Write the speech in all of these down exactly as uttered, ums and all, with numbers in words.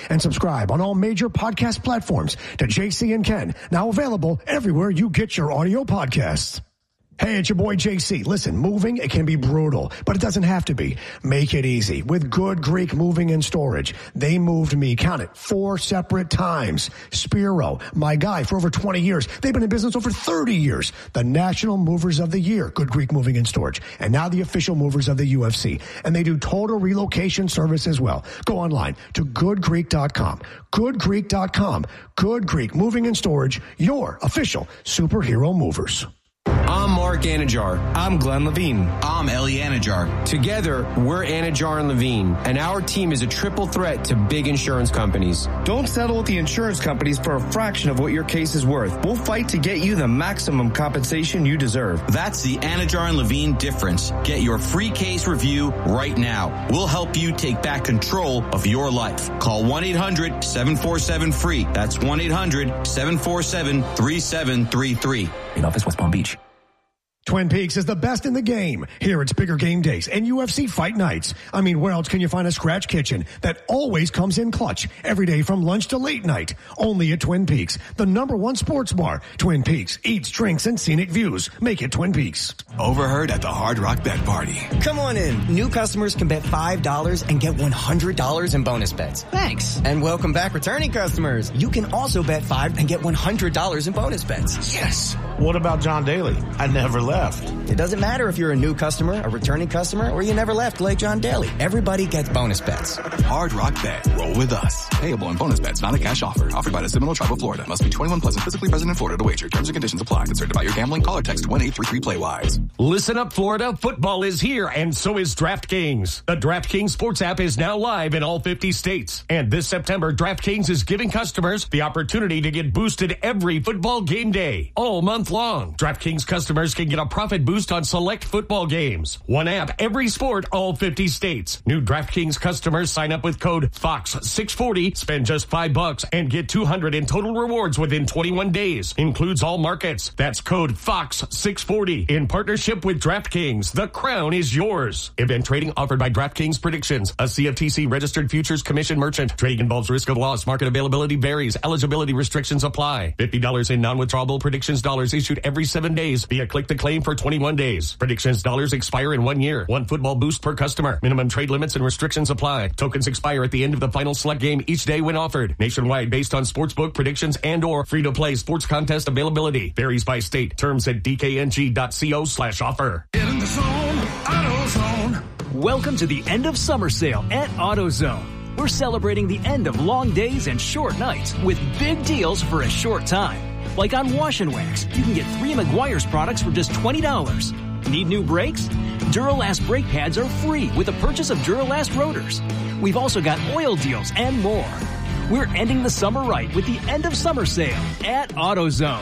and subscribe on all major podcast platforms to J C and Ken, now available everywhere you get your audio podcasts. Hey, it's your boy J C. Listen, moving, it can be brutal, but it doesn't have to be. Make it easy with Good Greek Moving and Storage. They moved me, count it, four separate times. Spiro, my guy for over twenty years. They've been in business over thirty years. The National Movers of the Year, Good Greek Moving and Storage. And now the official movers of the U F C. And they do total relocation service as well. Go online to good greek dot com. good greek dot com. Good Greek Moving and Storage, your official superhero movers. I'm Mark Anajar. I'm Glenn Levine. I'm Ellie Anajar. Together, we're Anajar and Levine, and our team is a triple threat to big insurance companies. Don't settle with the insurance companies for a fraction of what your case is worth. We'll fight to get you the maximum compensation you deserve. That's the Anajar and Levine difference. Get your free case review right now. We'll help you take back control of your life. Call one eight hundred seven four seven free. That's one eight hundred seven four seven three seven three three. In office, West Palm Beach. Twin Peaks is the best in the game. Here it's bigger game days and U F C fight nights. I mean, where else can you find a scratch kitchen that always comes in clutch every day from lunch to late night? Only at Twin Peaks, the number one sports bar. Twin Peaks eats, drinks, and scenic views. Make it Twin Peaks. Overheard at the Hard Rock Bet Party. Come on in. New customers can bet five dollars and get one hundred dollars in bonus bets. Thanks. And welcome back returning customers. You can also bet five and get one hundred dollars in bonus bets. Yes. What about John Daly? I never left. It doesn't matter if you're a new customer, a returning customer, or you never left like John Daly. Everybody gets bonus bets. Hard Rock Bet. Roll with us. Payable in bonus bets, not a cash offer. Offered by the Seminole Tribe of Florida. Must be twenty-one plus and physically present in Florida to wager. Terms and conditions apply. Concerned about your gambling? Call or text one eight three three play wise. Listen up, Florida. Football is here, and so is DraftKings. The DraftKings Sports app is now live in all fifty states. And this September, DraftKings is giving customers the opportunity to get boosted every football game day, all month long. DraftKings customers can get a profit boost on select football games. One app, every sport, all fifty states. New DraftKings customers sign up with code Fox six forty, spend just five bucks, and get two hundred in total rewards within twenty-one days. Includes all markets. That's code Fox six forty. In partnership with DraftKings, the crown is yours. Event trading offered by DraftKings Predictions, a C F T C registered futures commission merchant. Trading involves risk of loss. Market availability varies. Eligibility restrictions apply. fifty dollars in non-withdrawable predictions dollars issued every seven days via click to claim for twenty-one days. Predictions dollars expire in one year. One football boost per customer. Minimum trade limits and restrictions apply. Tokens expire at the end of the final select game each day when offered. Nationwide based on sportsbook predictions and or free-to-play sports contest availability. Varies by state. Terms at dkng.co slash offer. Get in the zone, AutoZone. Welcome to the end of summer sale at AutoZone. We're celebrating the end of long days and short nights with big deals for a short time. Like on Wash and Wax, you can get three Meguiar's products for just twenty dollars. Need new brakes? Duralast brake pads are free with the purchase of Duralast rotors. We've also got oil deals and more. We're ending the summer right with the end of summer sale at AutoZone.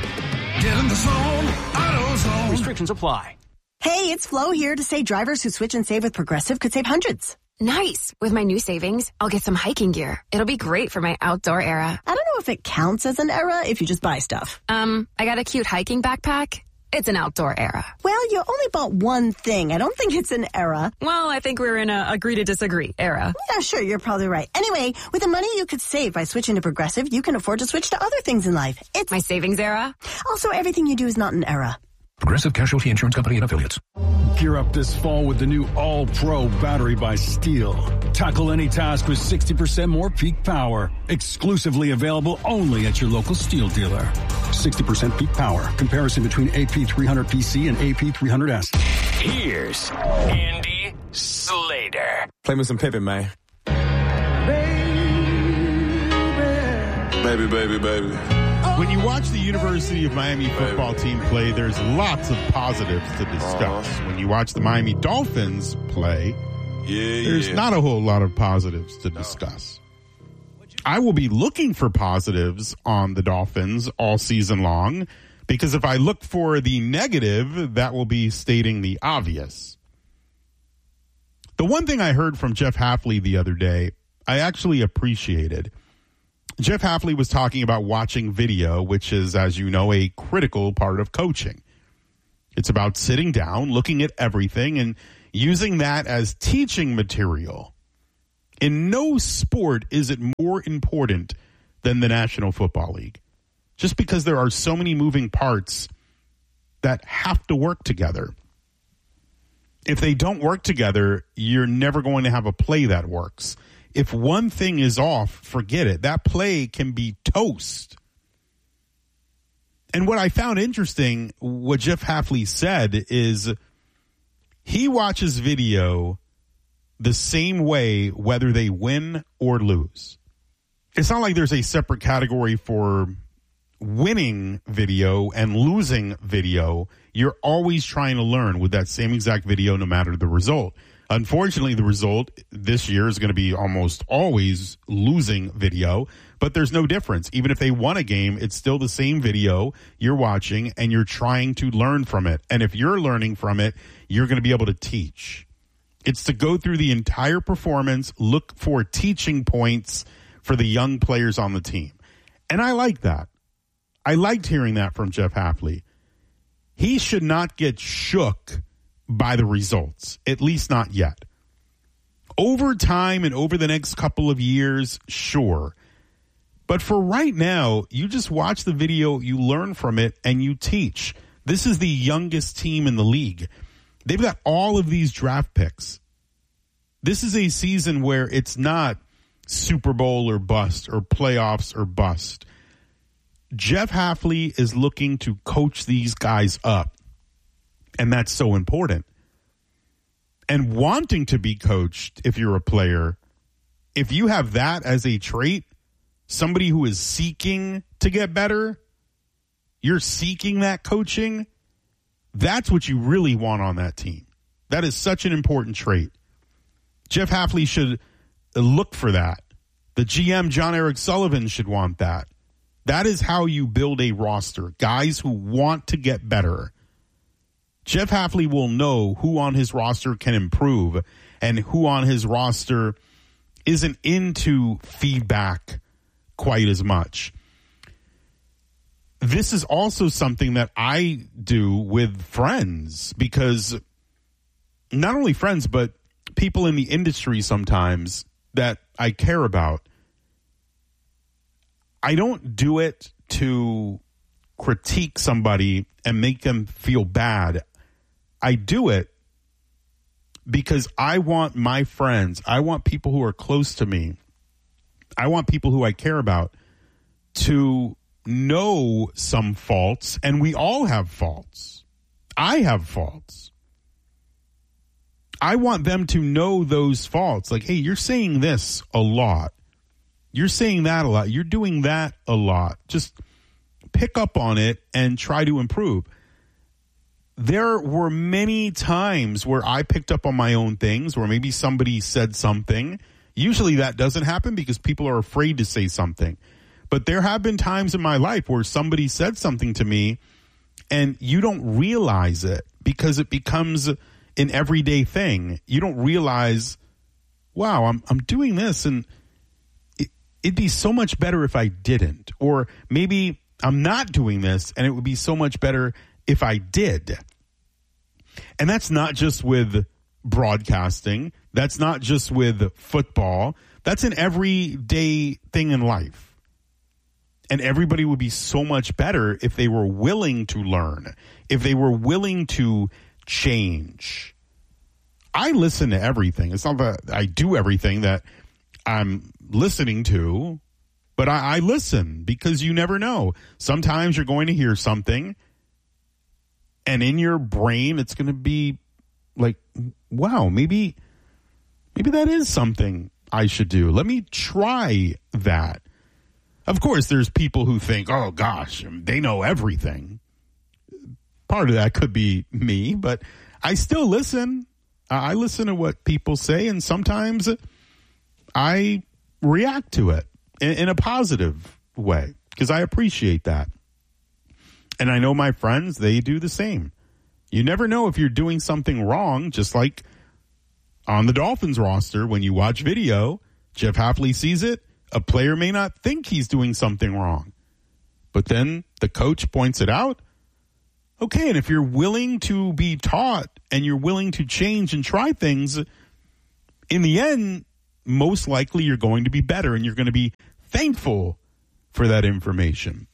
Get in the zone, AutoZone. Restrictions apply. Hey, it's Flo here to say drivers who switch and save with Progressive could save hundreds. Nice. With my new savings, I'll get some hiking gear. It'll be great for my outdoor era. I don't know if it counts as an era if you just buy stuff. Um, I got a cute hiking backpack. It's an outdoor era. Well, you only bought one thing. I don't think it's an era. Well, I think we're in a agree to disagree era. Yeah, sure, you're probably right. Anyway, with the money you could save by switching to Progressive, you can afford to switch to other things in life. It's my savings era. Also, everything you do is not an era. Progressive Casualty Insurance Company and Affiliates. Gear up this fall with the new All-Pro battery by Steel. Tackle any task with sixty percent more peak power. Exclusively available only at your local Steel dealer. sixty percent peak power. Comparison between A P three hundred P C and A P three hundred S. Here's Andy Slater. Play me some Pippin, man. Baby, baby, baby. When you watch the University of Miami football team play, there's lots of positives to discuss. Uh-huh. When you watch the Miami Dolphins play, yeah, there's yeah. not a whole lot of positives to no. discuss. I will be looking for positives on the Dolphins all season long, because if I look for the negative, that will be stating the obvious. The one thing I heard from Jeff Hafley the other day, I actually appreciated. Jeff Hafley was talking about watching video, which is, as you know, a critical part of coaching. It's about sitting down, looking at everything, and using that as teaching material. In no sport is it more important than the National Football League. Just because there are so many moving parts that have to work together. If they don't work together, you're never going to have a play that works. If one thing is off, forget it. That play can be toast. And what I found interesting, what Jeff Hafley said, is he watches video the same way whether they win or lose. It's not like there's a separate category for winning video and losing video. You're always trying to learn with that same exact video no matter the result. Unfortunately, the result this year is going to be almost always losing video, but there's no difference. Even if they won a game, it's still the same video you're watching, and you're trying to learn from it. And if you're learning from it, you're going to be able to teach. It's to go through the entire performance, look for teaching points for the young players on the team. And I like that. I liked hearing that from Jeff Hafley. He should not get shook by the results, at least not yet. Over time and over the next couple of years, sure. But for right now, you just watch the video, you learn from it, and you teach. This is the youngest team in the league. They've got all of these draft picks. This is a season where it's not Super Bowl or bust or playoffs or bust. Jeff Hafley is looking to coach these guys up. And that's so important. And wanting to be coached, if you're a player, if you have that as a trait, somebody who is seeking to get better, you're seeking that coaching, that's what you really want on that team. That is such an important trait. Jeff Hafley should look for that. The G M, John Eric Sullivan, should want that. That is how you build a roster. Guys who want to get better. Jeff Hafley will know who on his roster can improve and who on his roster isn't into feedback quite as much. This is also something that I do with friends, because not only friends, but people in the industry sometimes that I care about. I don't do it to critique somebody and make them feel bad. I do it because I want my friends, I want people who are close to me, I want people who I care about to know some faults, and we all have faults. I have faults. I want them to know those faults. Like, hey, you're saying this a lot. You're saying that a lot. You're doing that a lot. Just pick up on it and try to improve. There were many times where I picked up on my own things, where maybe somebody said something. Usually that doesn't happen because people are afraid to say something. But there have been times in my life where somebody said something to me and you don't realize it because it becomes an everyday thing. You don't realize, wow, I'm I'm doing this and it, it'd be so much better if I didn't. Or maybe I'm not doing this and it would be so much better if I did. And that's not just with broadcasting. That's not just with football. That's an everyday thing in life. And everybody would be so much better if they were willing to learn, if they were willing to change. I listen to everything. It's not that I do everything that I'm listening to, but I, I listen because you never know. Sometimes you're going to hear something, and in your brain, it's going to be like, wow, maybe, maybe that is something I should do. Let me try that. Of course, there's people who think, oh, gosh, they know everything. Part of that could be me, but I still listen. I listen to what people say, and sometimes I react to it in, in a positive way because I appreciate that. And I know my friends, they do the same. You never know if you're doing something wrong, just like on the Dolphins roster, when you watch video, Jeff Hafley sees it. A player may not think he's doing something wrong, but then the coach points it out. Okay, and if you're willing to be taught and you're willing to change and try things, in the end, most likely you're going to be better and you're going to be thankful for that information.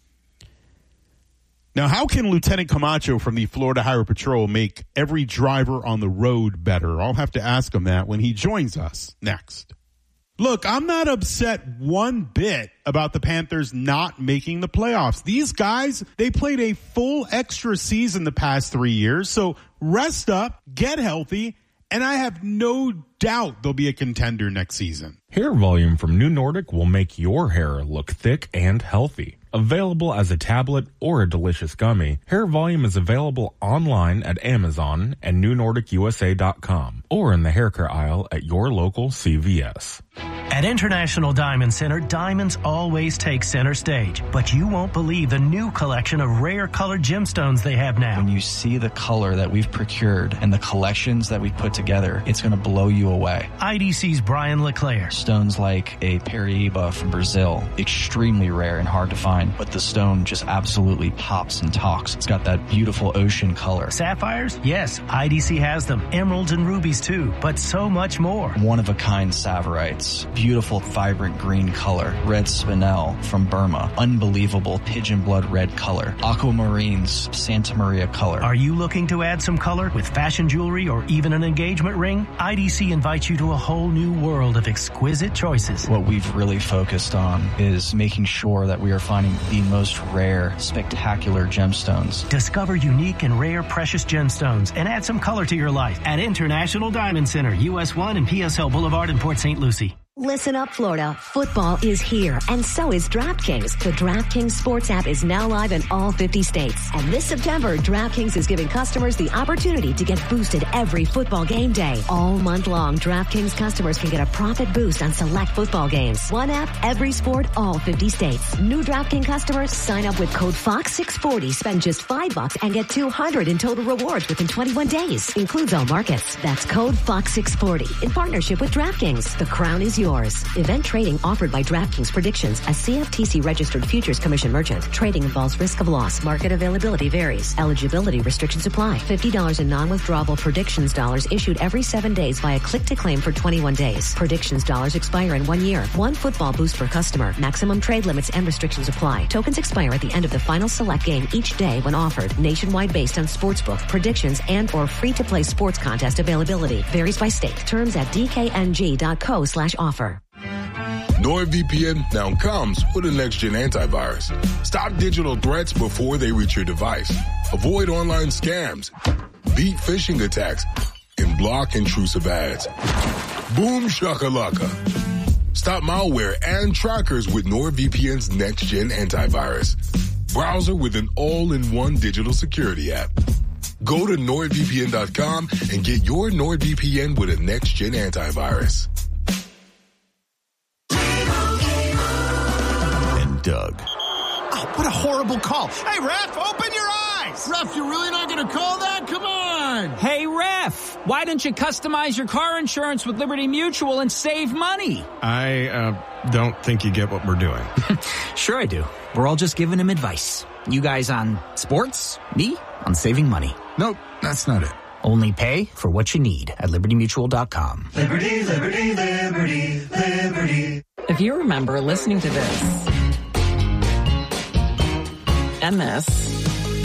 Now, how can Lieutenant Camacho from the Florida Highway Patrol make every driver on the road better? I'll have to ask him that when he joins us next. Look, I'm not upset one bit about the Panthers not making the playoffs. These guys, they played a full extra season the past three years, so rest up, get healthy, and I have no doubt they'll be a contender next season. Hair Volume from New Nordic will make your hair look thick and healthy. Available as a tablet or a delicious gummy, Hair Volume is available online at Amazon and new nordic u s a dot com or in the hair care aisle at your local C V S. At International Diamond Center, diamonds always take center stage, but you won't believe the new collection of rare colored gemstones they have now. When you see the color that we've procured and the collections that we've put together, it's going to blow you away. I D C's Brian LeClaire. Stones like a Paraíba from Brazil, extremely rare and hard to find, but the stone just absolutely pops and talks. It's got that beautiful ocean color. Sapphires? Yes, I D C has them. Emeralds and rubies too, but so much more. One-of-a-kind Saverites. Beautiful, vibrant green color. Red spinel from Burma. Unbelievable pigeon blood red color. Aquamarines, Santa Maria color. Are you looking to add some color with fashion jewelry or even an engagement ring? I D C invites you to a whole new world of exquisite choices. What we've really focused on is making sure that we are finding the most rare, spectacular gemstones. Discover unique and rare precious gemstones and add some color to your life at International Diamond Center, U S one and P S L Boulevard in Port Saint Lucie. Listen up, Florida. Football is here, and so is DraftKings. The DraftKings Sports app is now live in all fifty states. And this September, DraftKings is giving customers the opportunity to get boosted every football game day. All month long, DraftKings customers can get a profit boost on select football games. One app, every sport, all fifty states. New DraftKings customers sign up with code Fox six forty, spend just five bucks, and get two hundred in total rewards within twenty-one days. Includes all markets. That's code Fox six forty in partnership with DraftKings. The crown is yours. Event trading offered by DraftKings Predictions, a C F T C registered futures commission merchant. Trading involves risk of loss. Market availability varies. Eligibility restrictions apply. fifty dollars in non-withdrawable Predictions dollars issued every seven days via click to claim for twenty-one days. Predictions dollars expire in one year. One football boost per customer. Maximum trade limits and restrictions apply. Tokens expire at the end of the final select game each day when offered. Nationwide based on sportsbook, predictions, and or free-to-play sports contest availability. Varies by state. Terms at d k n g dot co slash offer. NordVPN now comes with a next-gen antivirus. Stop digital threats before they reach your device. Avoid online scams, beat phishing attacks, and block intrusive ads. Boom shakalaka. Stop malware and trackers with NordVPN's next-gen antivirus. Browser with an all-in-one digital security app. Go to nord v p n dot com and get your NordVPN with a next-gen antivirus. Doug. Oh, what a horrible call. Hey, ref, open your eyes. Ref, you're really not going to call that? Come on. Hey, ref, why don't you customize your car insurance with Liberty Mutual and save money? I uh, don't think you get what we're doing. Sure I do. We're all just giving him advice. You guys on sports, me on saving money. Nope, that's not it. Only pay for what you need at liberty mutual dot com. Liberty, liberty, liberty, liberty. If you remember listening to this and this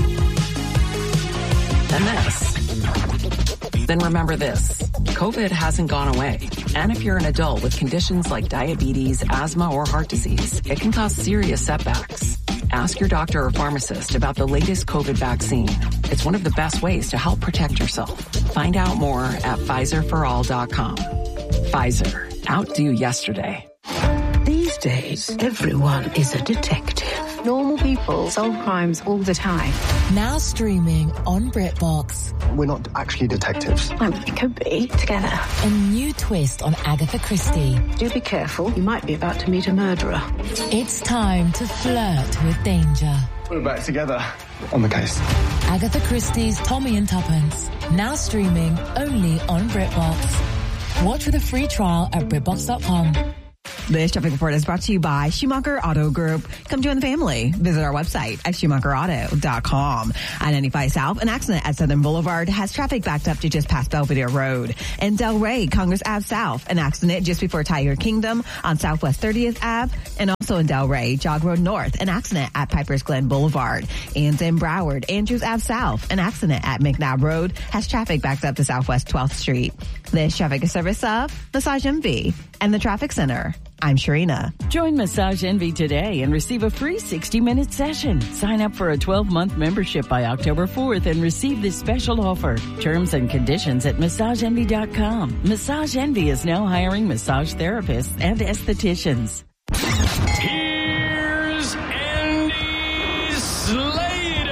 and this, then remember this. COVID hasn't gone away. And if you're an adult with conditions like diabetes, asthma, or heart disease, it can cause serious setbacks. Ask your doctor or pharmacist about the latest COVID vaccine. It's one of the best ways to help protect yourself. Find out more at Pfizer for all dot com. Pfizer. Outdo yesterday. These days, everyone is a detective. Normal people solve crimes all the time. Now streaming on BritBox. We're not actually detectives. Um, we could be together. A new twist on Agatha Christie. Do be careful. You might be about to meet a murderer. It's time to flirt with danger. We're back together on the case. Agatha Christie's Tommy and Tuppence. Now streaming only on BritBox. Watch with a free trial at brit box dot com. This traffic report is brought to you by Schumacher Auto Group. Come join the family. Visit our website at schumacher auto dot com. I ninety-five South, an accident at Southern Boulevard has traffic backed up to just past Belvedere Road. In Delray, Congress Avenue South, an accident just before Tiger Kingdom on Southwest thirtieth Avenue. And also in Delray, Jog Road North, an accident at Piper's Glen Boulevard. And in Broward, Andrews Avenue South, an accident at McNabb Road has traffic backed up to Southwest twelfth Street. This traffic is service of Massage Envy and the Traffic Center. I'm Sharina. Join Massage Envy today and receive a free sixty minute session. Sign up for a twelve month membership by October fourth and receive this special offer. Terms and conditions at massage envy dot com. Massage Envy is now hiring massage therapists and estheticians. Here's Andy Slater.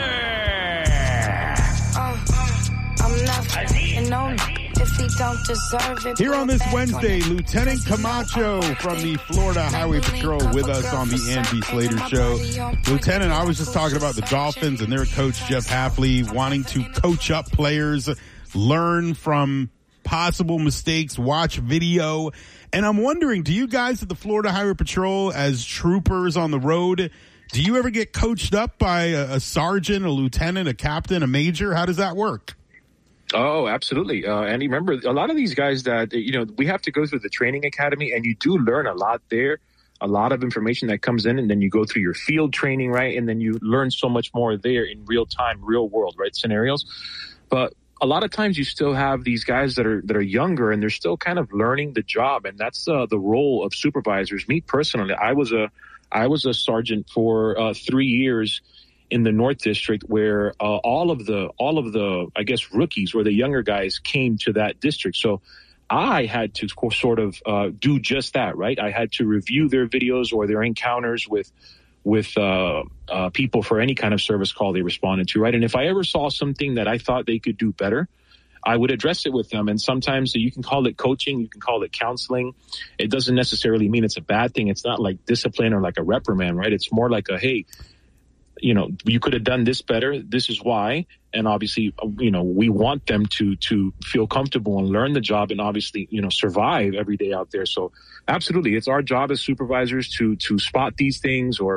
Uh, I'm not, you know, if he don't deserve it. Here on this Wednesday, Lieutenant Camacho from the Florida Highway Patrol with us on the Andy Slater Show. Lieutenant, I was just talking about the Dolphins and their coach, Jeff Hafley, wanting to coach up players, learn from possible mistakes, watch video. And I'm wondering, do you guys at the Florida Highway Patrol, as troopers on the road, do you ever get coached up by a, a sergeant, a lieutenant, a captain, a major? How does that work? Oh, absolutely. Uh, and remember, a lot of these guys that, you know, we have to go through the training academy, and you do learn a lot there, a lot of information that comes in, and then you go through your field training, right? And then you learn so much more there in real time, real world, right, scenarios. But a lot of times you still have these guys that are that are younger, and they're still kind of learning the job, and that's uh, the role of supervisors. Me personally, I was a I was a sergeant for uh, three years in the North District, where uh, all of the all of the I guess rookies or the younger guys came to that district. So I had to sort of uh, do just that, right? I had to review their videos or their encounters with with uh, uh, people for any kind of service call they responded to, right? And if I ever saw something that I thought they could do better, I would address it with them. And sometimes you can call it coaching, you can call it counseling. It doesn't necessarily mean it's a bad thing. It's not like discipline or like a reprimand, right? It's more like a, hey, you know, you could have done this better. This is why. And obviously, you know, we want them to to feel comfortable and learn the job and obviously, you know, survive every day out there. So absolutely, it's our job as supervisors to to spot these things or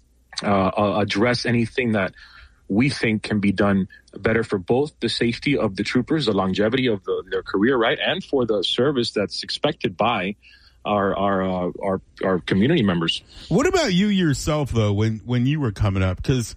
uh, address anything that we think can be done better for both the safety of the troopers, the longevity of the, their career, right, and for the service that's expected by our our uh, our our community members. What about you yourself, though, when when you were coming up? Because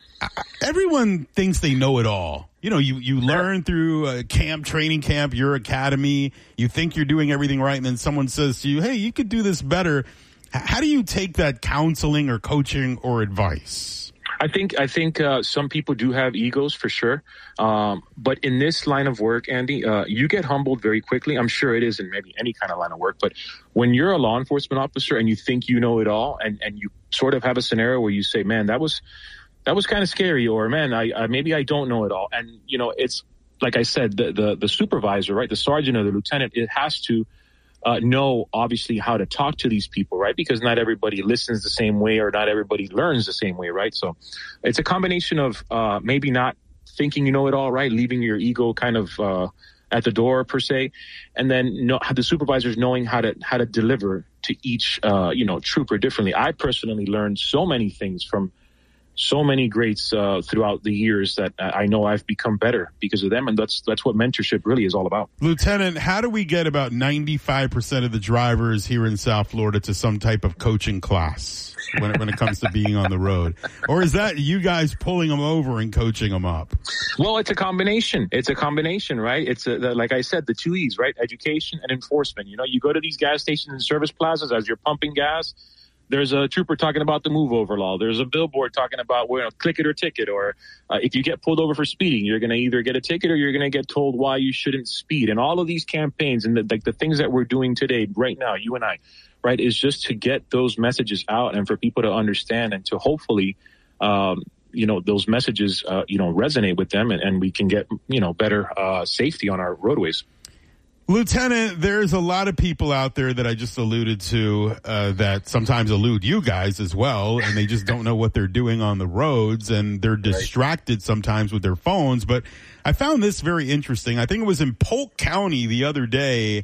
everyone thinks they know it all. You know, you, you learn through a camp, training camp, your academy. You think you're doing everything right, and then someone says to you, hey, you could do this better. How do you take that counseling or coaching or advice? I think I think uh, some people do have egos for sure, um, but in this line of work, Andy, uh, you get humbled very quickly. I'm sure it is in maybe any kind of line of work, but when you're a law enforcement officer and you think you know it all, and, and you sort of have a scenario where you say, "Man, that was that was kind of scary," or "Man, I, I maybe I don't know it all," and you know, it's like I said, the the, the supervisor, right, the sergeant or the lieutenant, it has to. Uh, know, obviously, how to talk to these people, right? Because not everybody listens the same way or not everybody learns the same way, right? So it's a combination of uh, maybe not thinking you know it all, right? Leaving your ego kind of uh, at the door, per se. And then know, the supervisors knowing how to how to deliver to each, uh, you know, trooper differently. I personally learned so many things from so many greats uh, throughout the years that I know I've become better because of them. And that's that's what mentorship really is all about. Lieutenant, how do we get about ninety-five percent of the drivers here in South Florida to some type of coaching class when it, when it comes to being on the road? Or is that you guys pulling them over and coaching them up? Well, it's a combination. It's a combination, right? It's a, the, like I said, the two E's, right? Education and enforcement. You know, you go to these gas stations and service plazas as you're pumping gas. There's a trooper talking about the move over law. There's a billboard talking about, well, you know, click it or ticket. Or uh, if you get pulled over for speeding, you're going to either get a ticket or you're going to get told why you shouldn't speed. And all of these campaigns and the, like the things that we're doing today, right now, you and I, right, is just to get those messages out and for people to understand and to hopefully, um, you know, those messages, uh, you know, resonate with them and, and we can get, you know, better uh, safety on our roadways. Lieutenant, there's a lot of people out there that I just alluded to uh, that sometimes elude you guys as well, and they just don't know what they're doing on the roads, and they're distracted sometimes with their phones. But I found this very interesting. I think it was in Polk County the other day.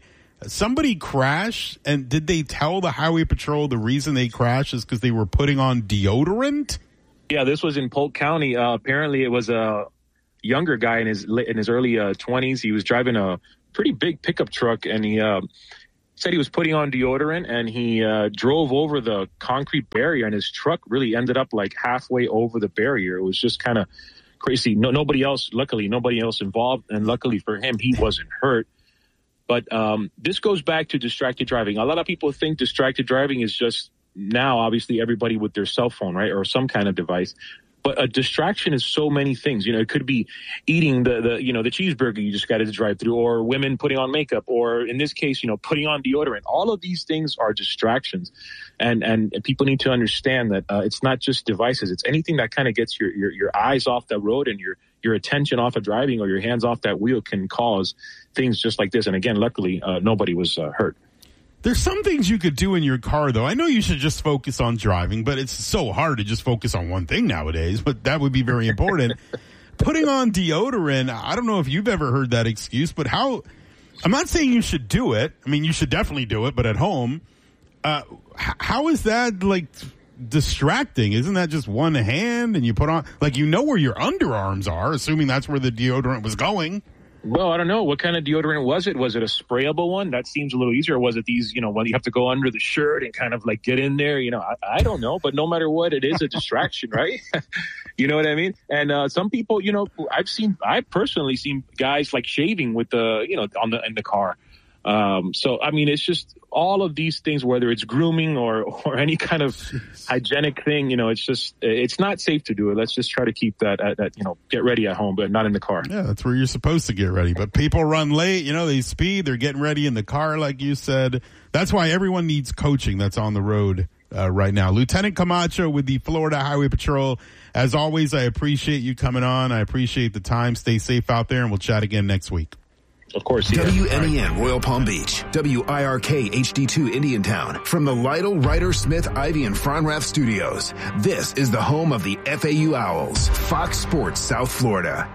Somebody crashed, and did they tell the highway patrol the reason they crashed is because they were putting on deodorant? Yeah, this was in Polk County. Uh, apparently, it was a younger guy in his in his early uh, twenties. He was driving a pretty big pickup truck, and he uh, said he was putting on deodorant, and he uh, drove over the concrete barrier, and his truck really ended up like halfway over the barrier. It was just kind of crazy. No, nobody else, luckily, nobody else involved, and luckily for him, he wasn't hurt. But um, this goes back to distracted driving. A lot of people think distracted driving is just now, obviously, everybody with their cell phone, right, or some kind of device. But a distraction is so many things. You know, it could be eating the, the you know, the cheeseburger you just got to drive through, or women putting on makeup, or in this case, you know, putting on deodorant. All of these things are distractions. And and, and people need to understand that uh, it's not just devices. It's anything that kind of gets your, your, your eyes off the road and your, your attention off of driving, or your hands off that wheel, can cause things just like this. And again, luckily, uh, nobody was uh, hurt. There's some things you could do in your car, though. I know you should just focus on driving, but it's so hard to just focus on one thing nowadays, but that would be very important. Putting on deodorant, I don't know if you've ever heard that excuse, but how, I'm not saying you should do it. I mean, you should definitely do it, but at home, uh, how is that, like, distracting? Isn't that just one hand and you put on, like, you know where your underarms are, assuming that's where the deodorant was going? Well, I don't know. What kind of deodorant was it? Was it a sprayable one? That seems a little easier. Or was it these, you know, when you have to go under the shirt and kind of like get in there? You know, I, I don't know. But no matter what, it is a distraction, right? You know what I mean? And uh, some people, you know, I've seen, I've personally seen guys like shaving with the, you know, on the in the car. Um, so, I mean, it's just all of these things, whether it's grooming or, or any kind of hygienic thing, you know, it's just, it's not safe to do it. Let's just try to keep that, at, at, you know, get ready at home, but not in the car. Yeah, that's where you're supposed to get ready. But people run late, you know, they speed, they're getting ready in the car, like you said. That's why everyone needs coaching that's on the road uh, right now. Lieutenant Camacho with the Florida Highway Patrol. As always, I appreciate you coming on. I appreciate the time. Stay safe out there, and we'll chat again next week. Of course. Yeah. W N E N Royal Palm Beach, W I R K H D two Indiantown. From the Lytle, Ryder, Smith, Ivy, and Fronrath studios, this is the home of the F A U Owls, Fox Sports South Florida.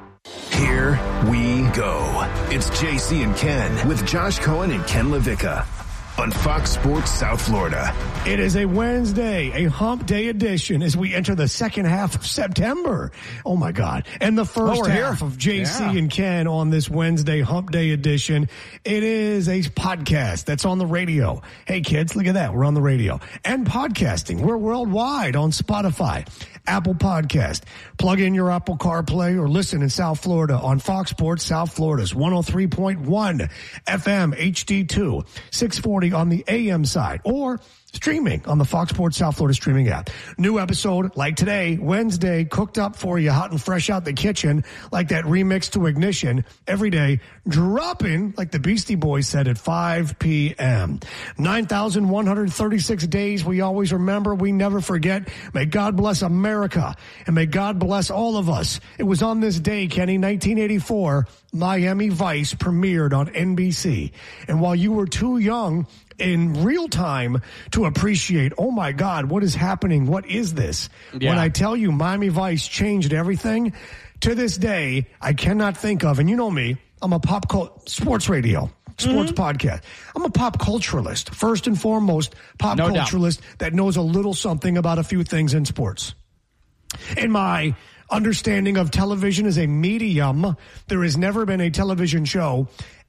Here we go. It's J C and Ken with Josh Cohen and Ken Levica on Fox Sports South Florida. It is a Wednesday, a hump day edition as we enter the second half of September. Oh, my God. And the first oh, half here. of J C yeah. and Ken on this Wednesday hump day edition. It is a podcast that's on the radio. Hey, kids, look at that. We're on the radio. And podcasting. We're worldwide on Spotify, Apple Podcast. Plug in your Apple CarPlay or listen in South Florida on Fox Sports South Florida's one oh three point one F M H D two, six forty on the A M side, or streaming on the Fox Sports South Florida streaming app. New episode like today, Wednesday, cooked up for you, hot and fresh out the kitchen, like that remix to Ignition every day, dropping, like the Beastie Boys said, at five p.m. nine thousand one hundred thirty-six days we always remember, we never forget. May God bless America, and may God bless all of us. It was on this day, Kenny, nineteen eighty-four, Miami Vice premiered on N B C. And while you were too young in real time to appreciate, oh my God, what is happening? What is this? Yeah. When I tell you Miami Vice changed everything, to this day, I cannot think of, and you know me, I'm a pop cult sports radio. Sports mm-hmm. podcast. I'm a pop culturalist. First and foremost, pop no culturalist doubt. That knows a little something about a few things in sports. In my understanding of television as a medium, there has never been a television show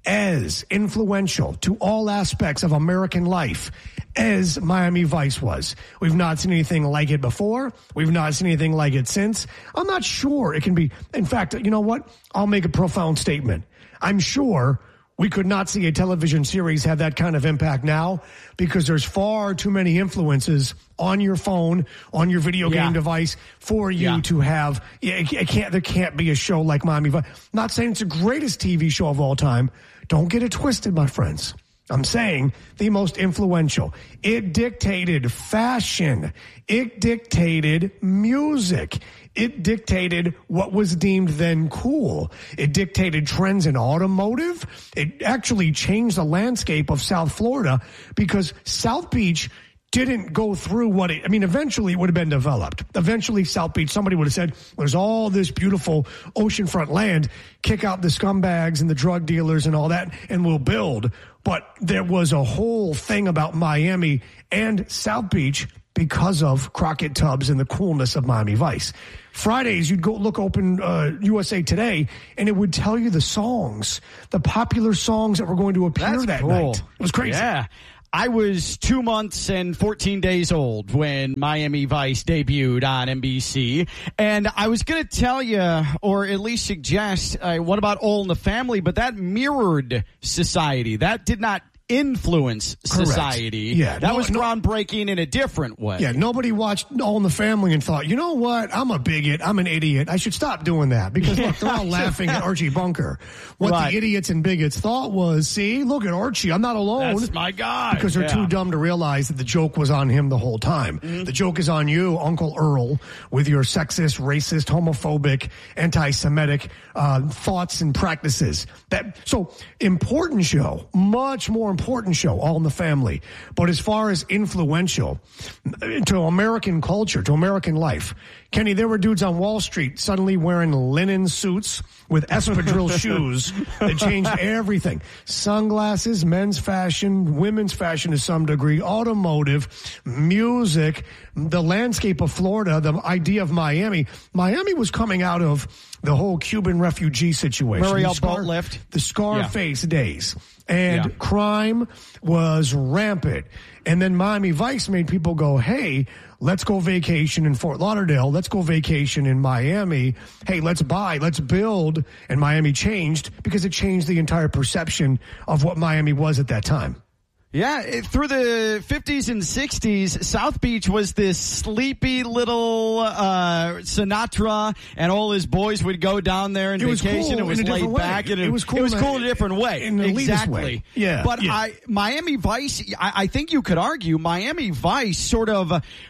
as influential to all aspects of American life as Miami Vice was. We've not seen anything like it before. We've not seen anything like it since. I'm not sure it can be. In fact, you know what? I'll make a profound statement. I'm sure we could not see a television series have that kind of impact now, because there's far too many influences on your phone, on your video yeah. game device for you yeah. to have. It can't, there can't be a show like Miami Vice. Not saying it's the greatest T V show of all time. Don't get it twisted, my friends. I'm saying the most influential. It dictated fashion. It dictated music. It dictated what was deemed then cool. It dictated trends in automotive. It actually changed the landscape of South Florida, because South Beach didn't go through what it, I mean, eventually it would have been developed. Eventually South Beach, somebody would have said, there's all this beautiful oceanfront land, kick out the scumbags and the drug dealers and all that, and we'll build. But there was a whole thing about Miami and South Beach because of Crockett Tubbs and the coolness of Miami Vice. Fridays, you'd go look open uh, U S A Today, and it would tell you the songs, the popular songs that were going to appear That's that cool. night. It was crazy. Yeah. I was two months and fourteen days old when Miami Vice debuted on N B C. And I was going to tell you, or at least suggest, uh, what about All in the Family? But that mirrored society. That did not influence society. Correct. Yeah, that no, was no, groundbreaking in a different way. Yeah, nobody watched All in the Family and thought, you know what, I'm a bigot, I'm an idiot, I should stop doing that. Because look, they're all laughing at Archie Bunker. What right. the idiots and bigots thought was, see, look at Archie, I'm not alone. That's my guy. Because they're yeah. too dumb to realize that the joke was on him the whole time. Mm-hmm. The joke is on you, Uncle Earl, with your sexist, racist, homophobic, anti-Semitic uh, thoughts and practices. That So, important show, much more important show, All in the Family. But as far as influential to American culture, to American life, Kenny, there were dudes on Wall Street suddenly wearing linen suits with espadrille shoes that changed everything. Sunglasses, men's fashion, women's fashion to some degree, automotive, music, the landscape of Florida, the idea of Miami. Miami was coming out of the whole Cuban refugee situation. Muriel the Scar- boat lift. The Scarface yeah. days. And yeah. crime was rampant. And then Miami Vice made people go, hey, let's go vacation in Fort Lauderdale. Let's go vacation in Miami. Hey, let's buy, let's build. And Miami changed because it changed the entire perception of what Miami was at that time. Yeah, it, through the fifties and sixties, South Beach was this sleepy little uh Sinatra, and all his boys would go down there and it vacation. Cool it was laid back, and it, it was cool. It was in cool a, in a different way. In an exactly. Way. Yeah, but yeah. I Miami Vice, I, I think you could argue Miami Vice sort of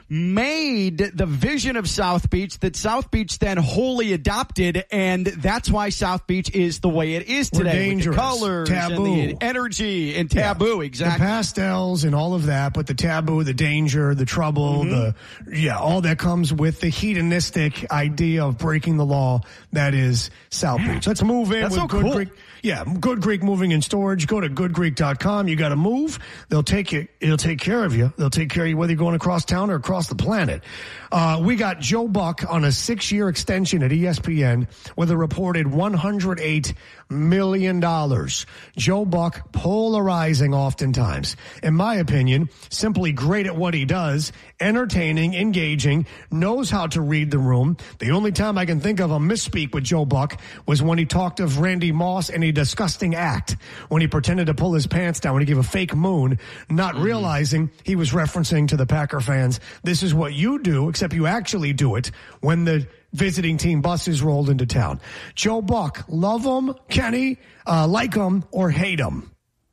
made the vision of South Beach that South Beach then wholly adopted, and that's why South Beach is the way it is today. We're dangerous, with the colors, taboo, and the energy, and taboo. Yeah. Exactly, the pastels and all of that, but the taboo, the danger, the trouble, mm-hmm. the yeah, all that comes with the hedonistic idea of breaking the law that is South yeah. Beach. Let's move in That's with so Good cool. Greek. Yeah, Good Greek Moving and Storage. Go to good greek dot com. You got to move. They'll take you. It'll take care of you. They'll take care of you whether you're going across town or across the planet. Uh, we got Joe Buck on a six-year extension at E S P N with a reported one hundred eight million dollars. Joe Buck, polarizing oftentimes. In my opinion, simply great at what he does, entertaining, engaging, knows how to read the room. The only time I can think of a misspeak with Joe Buck was when he talked of Randy Moss in a disgusting act, when he pretended to pull his pants down, when he gave a fake moon, not mm-hmm. realizing he was referencing to the Packer fans. This is what you do, except you actually do it when the visiting team buses rolled into town. Joe Buck, love him, Kenny, uh, like him, or hate him.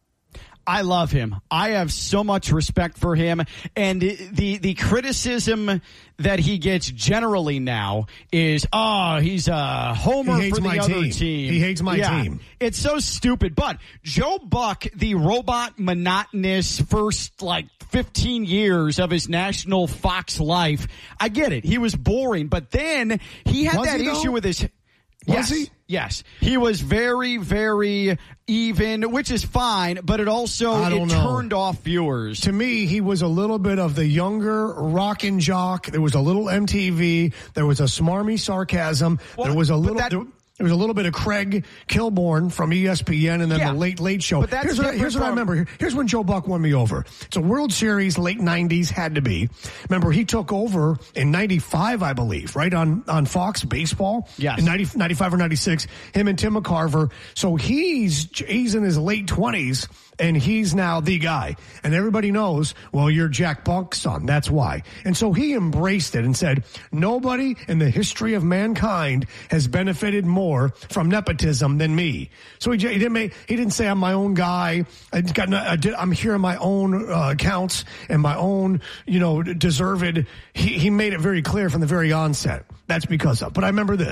I love him. I have so much respect for him. And the the criticism that he gets generally now is, oh, he's a homer he hates for the my other team. team. He hates my yeah, team. It's so stupid. But Joe Buck, the robot, monotonous first, like, fifteen years of his national Fox life, I get it. He was boring. But then he had was that he, issue though? with his... Was yes, he? Yes. He was very, very even, which is fine, but it also I don't it know. turned off viewers. To me, he was a little bit of the younger rock and jock. There was a little M T V. There was a smarmy sarcasm. Well, there was a little... that, there, There was a little bit of Craig Kilborn from E S P N and then yeah, the Late Late Show. But that's here's what, here's what I remember. Here's when Joe Buck won me over. It's a World Series, late nineties, had to be. Remember, he took over in ninety-five, I believe, right, on, on Fox Baseball? Yes. In ninety, ninety-five or ninety-six, him and Tim McCarver. So he's he's in his late twenties, and he's now the guy. And everybody knows, well, you're Jack Buck's son. That's why. And so he embraced it and said, nobody in the history of mankind has benefited more from nepotism than me. So he, he didn't make, he didn't say I'm my own guy. I got no, I did, I'm here on my own uh, accounts and my own, you know, deserved. He, he made it very clear from the very onset. That's because of. But I remember this.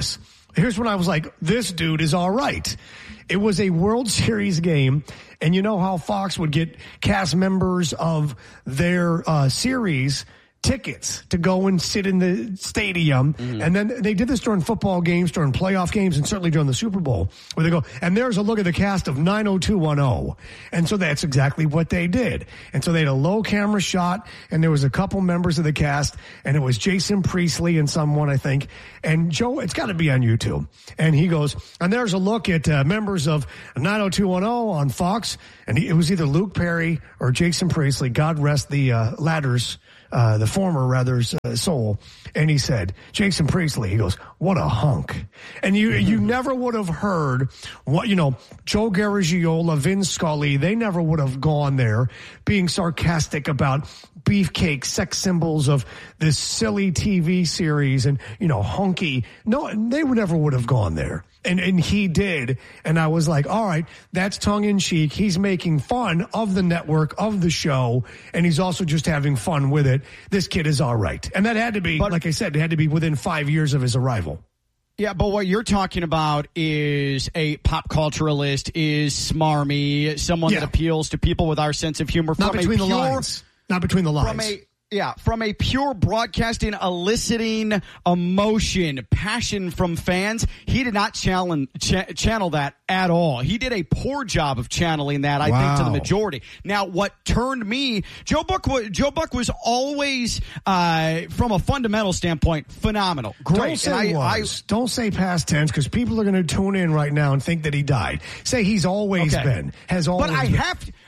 here's when I was like, this dude is all right. It was a World Series game, and you know how Fox would get cast members of their uh, series tickets to go and sit in the stadium. Mm-hmm. And then they did this during football games, during playoff games, and certainly during the Super Bowl, where they go, and there's a look at the cast of nine oh two one oh. And so that's exactly what they did. And so they had a low camera shot, and there was a couple members of the cast, and it was Jason Priestley and someone, I think. And Joe, it's got to be on YouTube. And he goes, and there's a look at uh, members of nine oh two one oh on Fox. And he, it was either Luke Perry or Jason Priestley. God rest the uh, latter's Uh, the former, rather, uh, soul. And he said, Jason Priestley, he goes, what a hunk. And you you never would have heard what, you know, Joe Garagiola, Vin Scully, they never would have gone there being sarcastic about beefcake sex symbols of this silly T V series and, you know, hunky. No, they would never would have gone there. And and he did. And I was like, all right, that's tongue in cheek. He's making fun of the network, of the show, and he's also just having fun with it. This kid is all right. And that had to be, but, like I said, it had to be within five years of his arrival. Yeah, but what you're talking about is a pop culturalist, is smarmy, someone Yeah. that appeals to people with our sense of humor. Not from between a the pure, lines. Not between the lines. From a, yeah, from a pure broadcasting, eliciting emotion, passion from fans, he did not challenge, ch- channel that at all. He did a poor job of channeling that, I Wow. think, to the majority. Now, what turned me, Joe Buck, was, Joe Buck was always, uh, from a fundamental standpoint, phenomenal. Great. Don't say And I, was. Don't say past tense, because people are going to tune in right now and think that he died. Say he's always Okay. been. Has always But I been. have to.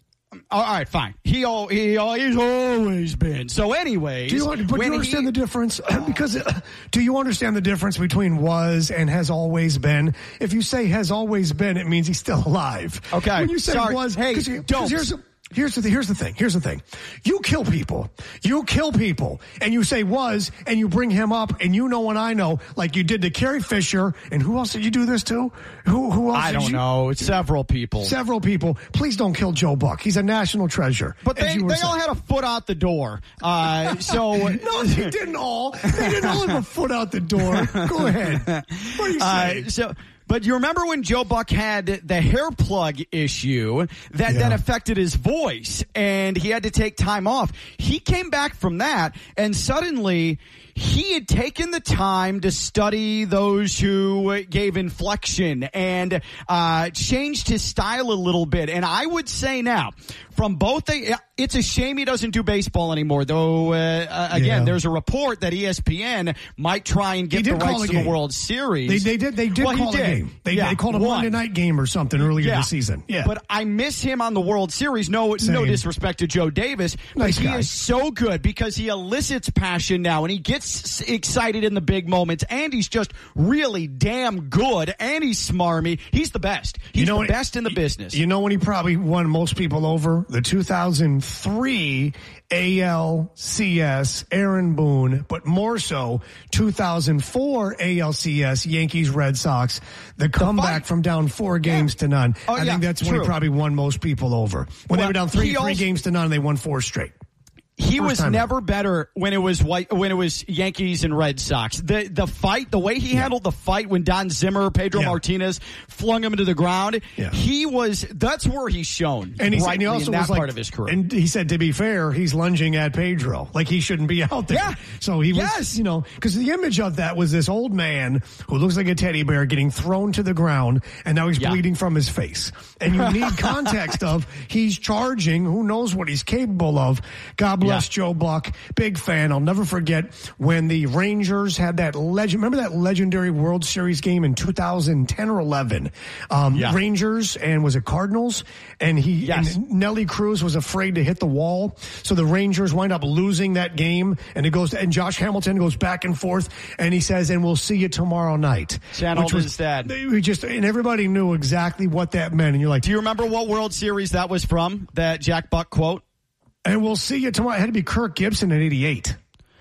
All right, fine. He all he all, he's always been. So, anyways, Do you, but do you understand the difference? Because uh, do you understand the difference between was and has always been? If you say has always been, it means he's still alive. Okay. When you say Sorry. was, Hey, cause you, don't. 'cause Here's the, here's the here's the thing. Here's the thing. You kill people. You kill people, and you say was, and you bring him up, and you know and I know, like you did to Carrie Fisher, and who else did you do this to? Who who else? I did don't you, know. It's several people. Several people. Please don't kill Joe Buck. He's a national treasure. But as they, you were they all saying. had a foot out the door. Uh, so No, they didn't all. They didn't all have a foot out the door. Go ahead. What are you saying? Uh, so, but you remember when Joe Buck had the hair plug issue that Yeah. then affected his voice, and he had to take time off. He came back from that, and suddenly he had taken the time to study those who gave inflection and uh, changed his style a little bit. And I would say now, from both, the, it's a shame he doesn't do baseball anymore, though, uh, again, Yeah. there's a report that E S P N might try and He get the did call rights a to the game. World Series. They, they did. They did Well, he call a did. game. They, Yeah, they called a one. Monday night game or something earlier Yeah. this season. Yeah, But I miss him on the World Series. No, Same. no disrespect to Joe Davis, but Nice he guy. is so good because he elicits passion now, and he gets excited in the big moments, and he's just really damn good, and he's smarmy. He's the best. He's You know the what- best in the business. you know when he probably won most people over? The two thousand three A L C S, Aaron Boone, but more so two thousand four A L C S, Yankees, Red Sox, the comeback from down four games to none. Oh, I yeah, think that's when true. he probably won most people over. When they Well, were down three, he three also- games to none, they won four straight. He First was time never better when it was white, when it was Yankees and Red Sox. The the fight, the way he handled the fight when Don Zimmer, Pedro Yeah. Martinez flung him into the ground, Yeah. he was. That's where he's shown. And he, said, rightly and he also in that was like, part of his career. and he said, to be fair, he's lunging at Pedro. Like he shouldn't be out there. Yeah. So he was, Yes. you know, because the image of that was this old man who looks like a teddy bear getting thrown to the ground, and now he's Yeah. bleeding from his face. And you need context of he's charging, who knows what he's capable of. God bless Yeah. Joe Buck. Big fan. I'll never forget when the Rangers had that legend. Remember that legendary World Series game in two thousand ten or eleven? Um, Yeah. Rangers and was it Cardinals? And he, Yes. and Nelly Cruz was afraid to hit the wall. So the Rangers wind up losing that game. And it goes, and Josh Hamilton goes back and forth. And he says, and we'll see you tomorrow night. Channeled Which was- his dad. We just, and everybody knew exactly what that meant. And you're like, Do you remember what World Series that was from? That Jack Buck quote? and we'll see you tomorrow. It had to be Kirk Gibson at eighty-eight.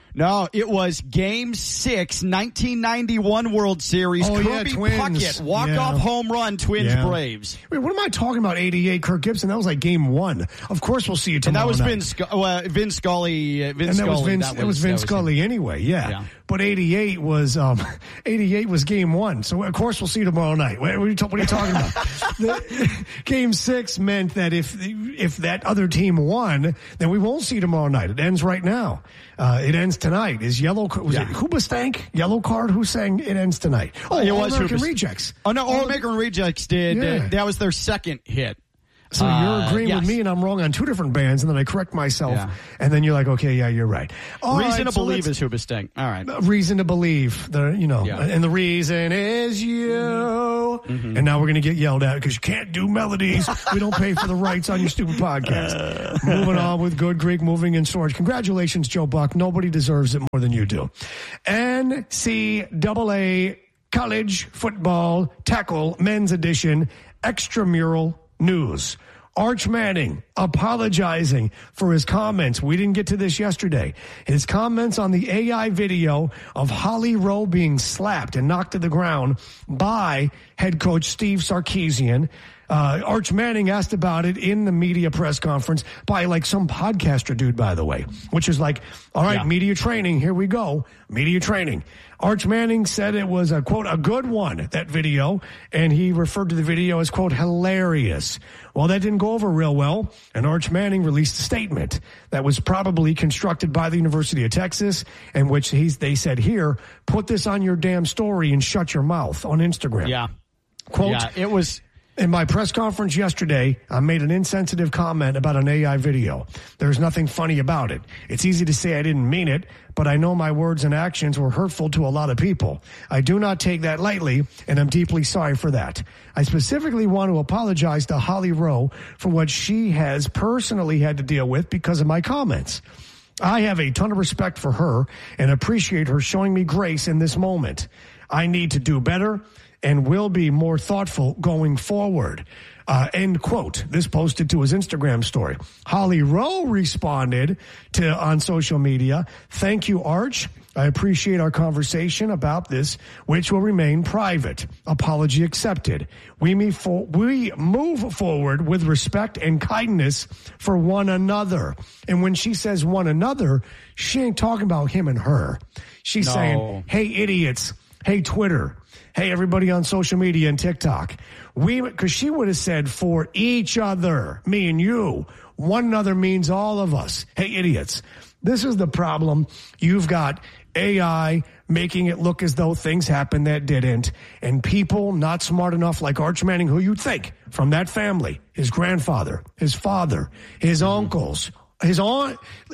No, it was Game Six, nineteen ninety-one World Series. Oh, Kirby yeah, Twins. Puckett, walk-off Yeah. home run, Twins Yeah. Braves. Wait, what am I talking about? eighty-eight, Kirk Gibson. That was like game one. Of course, we'll see you And tomorrow that was night. Vin, Sc- uh, Vin Scully. Uh, Vin and that Scully. was Vince. that it was Vin that Scully him. anyway. Yeah. Yeah. But eighty-eight was um, eighty-eight was game one. So of course we'll see you tomorrow night. What are you, ta- what are you talking about? the, game six meant that if if that other team won, then we won't see you tomorrow night. It ends right now. Uh, it ends tonight. Is yellow? Was Yeah. it Hoobastank? Yellow card? Who sang it ends tonight? Oh, it All was American Hoobastank. Rejects. Oh no, All All American Rejects did. Yeah. Uh, that was their second hit. So you're Uh, agreeing yes. with me, and I'm wrong on two different bands, and then I correct myself, Yeah. and then you're like, okay, yeah, you're right. All Reason right, to so believe let's- is Hoobastank. All right. Reason to believe, the you know, Yeah. and the reason is you. Mm-hmm. And now we're going to get yelled at because you can't do melodies. We don't pay for the rights on your stupid podcast. Moving on with Good Greek Moving and Storage. Congratulations, Joe Buck. Nobody deserves it more than you do. N C double A College Football Tackle Men's Edition Extramural News. Arch Manning apologizing for his comments. We didn't get to this yesterday. His comments on the A I video of Holly Rowe being slapped and knocked to the ground by head coach Steve Sarkisian. Uh, Arch Manning asked about it in the media press conference by like some podcaster dude, by the way, which is like, all right, Yeah. media training. Here we go. Media training. Arch Manning said it was a quote, a good one, that video. And he referred to the video as quote, hilarious. Well, that didn't go over real well. And Arch Manning released a statement that was probably constructed by the University of Texas, in which he's, they said here, put this on your damn story and shut your mouth on Instagram. Yeah. Quote, Yeah, it was. in my press conference yesterday, I made an insensitive comment about an A I video. There's nothing funny about it. It's easy to say I didn't mean it, but I know my words and actions were hurtful to a lot of people. I do not take that lightly, and I'm deeply sorry for that. I specifically want to apologize to Holly Rowe for what she has personally had to deal with because of my comments. I have a ton of respect for her and appreciate her showing me grace in this moment. I need to do better and will be more thoughtful going forward. Uh, end quote. This posted to his Instagram story. Holly Rowe responded to on social media, thank you, Arch. I appreciate our conversation about this, which will remain private. Apology accepted. We move, for, we move forward with respect and kindness for one another. And when she says one another, she ain't talking about him and her. She's No. saying, hey, idiots. Hey, Twitter. Hey, everybody on social media and TikTok. We, because she would have said for each other, me and you. One another means all of us. Hey, idiots. This is the problem. You've got A I making it look as though things happened that didn't, and people not smart enough like Arch Manning, who you'd think from that family, his grandfather, his father, his uncles, his aunt,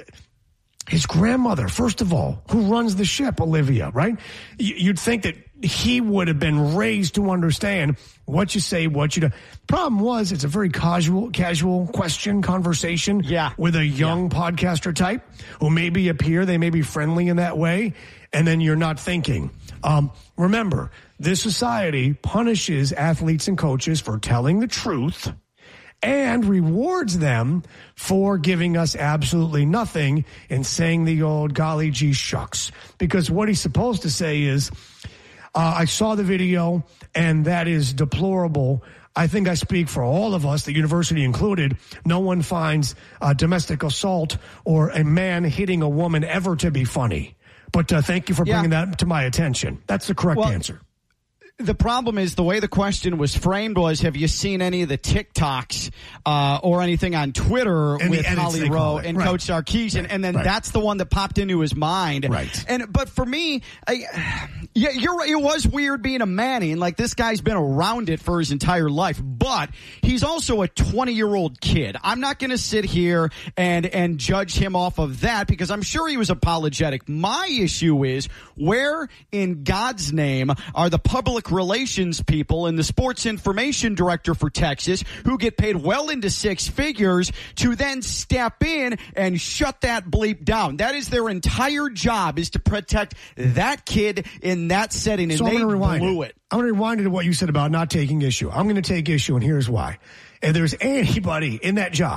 his grandmother, first of all, who runs the ship, Olivia, right? You'd think that he would have been raised to understand what you say, what you do. Problem was, it's a very casual, casual question, conversation yeah. with a young yeah. podcaster type who maybe appear, they may be friendly in that way, and then you're not thinking. Um, remember, this society punishes athletes and coaches for telling the truth and rewards them for giving us absolutely nothing and saying the old golly gee shucks. Because what he's supposed to say is, uh, I saw the video and that is deplorable. I think I speak for all of us, the university included. No one finds uh, domestic assault or a man hitting a woman ever to be funny. But uh, thank you for bringing yeah. that to my attention. That's the correct well, answer. The problem is the way the question was framed was, have you seen any of the TikToks uh, or anything on Twitter and with Holly Rowe and right. Coach Sarkisian? Right. And then right. that's the one that popped into his mind. Right. And but for me, I, yeah, you're right. It was weird being a Manning. Like, this guy's been around it for his entire life, but he's also a twenty-year-old kid. I'm not going to sit here and and judge him off of that because I'm sure he was apologetic. My issue is, where in God's name are the public relations people and the sports information director for Texas, who get paid well into six figures, to then step in and shut that bleep down? That is their entire job, is to protect that kid in that setting, and so they rewind blew it. it. I'm going to rewind it to what you said about not taking issue. I'm going to take issue, and here's why. If there's anybody in that job,